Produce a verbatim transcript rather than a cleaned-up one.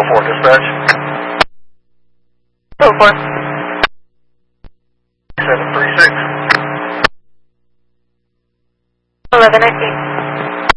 four, dispatch. oh four. seven three six. eleven nineteen.